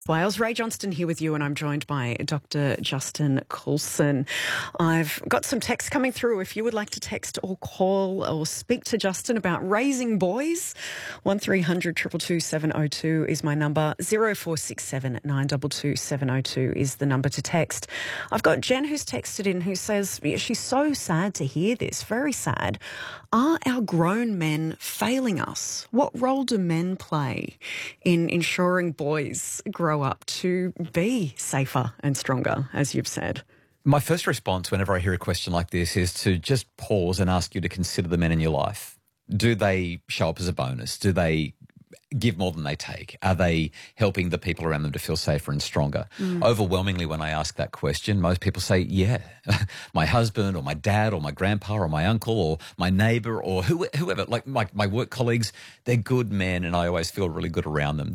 Wales. Ray Johnston here with you, and I'm joined by Dr. Justin Coulson. I've got some text coming through. If you would like to text or call or speak to Justin about raising boys, 1300 222 702 is my number. 0467 922 702 is the number to text. I've got Jen who's texted in who says she's so sad to hear this, very sad. Are our grown men failing us? What role do men play in ensuring boys grow up to be safer and stronger, as you've said? My first response whenever I hear a question like this is to just pause and ask you to consider the men in your life. Do they show up as a bonus? Do they give more than they take? Are they helping the people around them to feel safer and stronger? Overwhelmingly, when I ask that question, most people say, yeah, my husband or my dad or my grandpa or my uncle or my neighbour or whoever, like my work colleagues, they're good men and I always feel really good around them.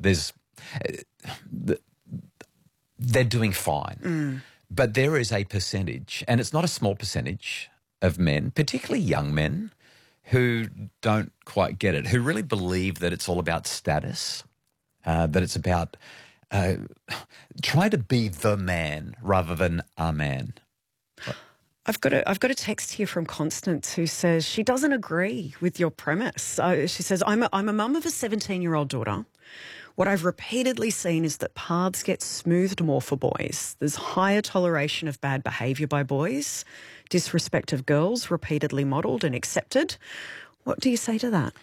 They're doing fine. But there is a percentage, and it's not a small percentage, of men, particularly young men, who don't quite get it, who really believe that it's all about status, that it's about trying to be the man rather than a man. I've got a text here from Constance who says she doesn't agree with your premise. She says, I'm a mum of a 17-year-old daughter. What I've repeatedly seen is that paths get smoothed more for boys. There's higher toleration of bad behaviour by boys, disrespect of girls repeatedly modelled and accepted. What do you say to that?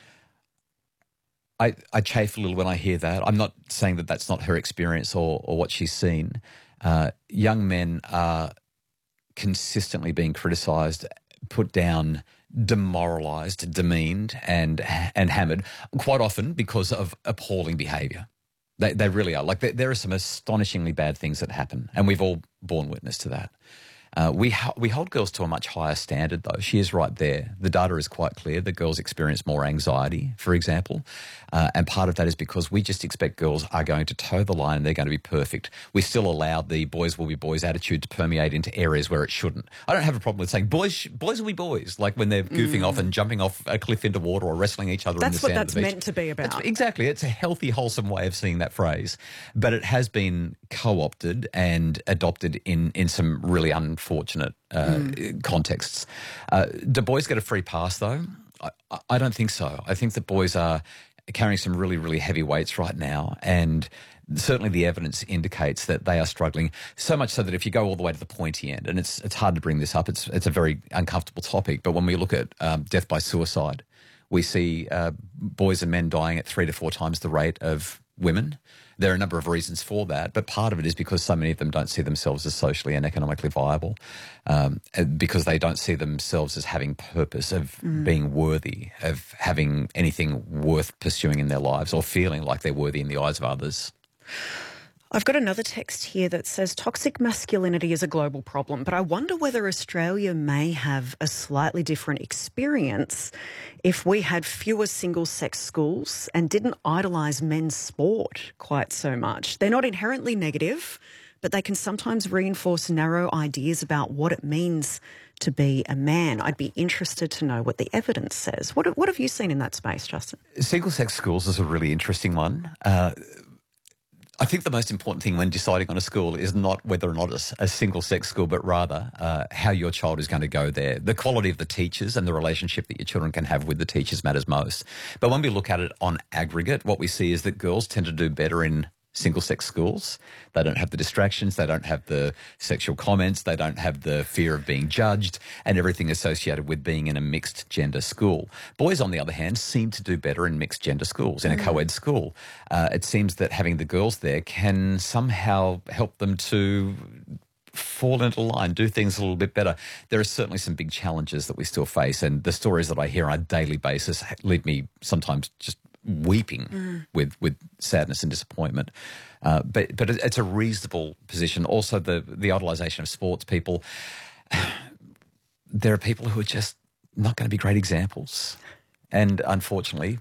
I chafe a little when I hear that. I'm not saying that that's not her experience or what she's seen. Young men are consistently being criticised, put down, demoralised, demeaned and hammered, quite often because of appalling behaviour. They really are. Like there are some astonishingly bad things that happen, and we've all borne witness to that. We hold girls to a much higher standard, though. She is right there. The data is quite clear that girls experience more anxiety, for example, and part of that is because we just expect girls are going to toe the line and they're going to be perfect. We still allow the boys will be boys attitude to permeate into areas where it shouldn't. I don't have a problem with saying boys will be boys, like when they're goofing off and jumping off a cliff into water or wrestling each other in the sand. That's what that's meant to be about. Exactly. It's a healthy, wholesome way of seeing that phrase. But it has been co-opted and adopted in some really unfortunate contexts. Do boys get a free pass, though? I don't think so. I think that boys are carrying some really, really heavy weights right now, and certainly the evidence indicates that they are struggling, so much so that if you go all the way to the pointy end, and it's hard to bring this up, it's a very uncomfortable topic, but when we look at death by suicide, we see boys and men dying at 3 to 4 times the rate of women. There are a number of reasons for that, but part of it is because so many of them don't see themselves as socially and economically viable, because they don't see themselves as having purpose, of being worthy, of having anything worth pursuing in their lives or feeling like they're worthy in the eyes of others. I've got another text here that says toxic masculinity is a global problem, but I wonder whether Australia may have a slightly different experience if we had fewer single-sex schools and didn't idolise men's sport quite so much. They're not inherently negative, but they can sometimes reinforce narrow ideas about what it means to be a man. I'd be interested to know what the evidence says. What have you seen in that space, Justin? Single-sex schools is a really interesting one. I think the most important thing when deciding on a school is not whether or not it's a single-sex school, but rather how your child is going to go there. The quality of the teachers and the relationship that your children can have with the teachers matters most. But when we look at it on aggregate, what we see is that girls tend to do better in single-sex schools. They don't have the distractions, they don't have the sexual comments, they don't have the fear of being judged and everything associated with being in a mixed-gender school. Boys, on the other hand, seem to do better in mixed-gender schools, in a co-ed school. It seems that having the girls there can somehow help them to fall into line, do things a little bit better. There are certainly some big challenges that we still face, and the stories that I hear on a daily basis leave me sometimes just weeping with sadness and disappointment. But it's a reasonable position. Also, the idolisation of sports people. There are people who are just not going to be great examples. And unfortunately,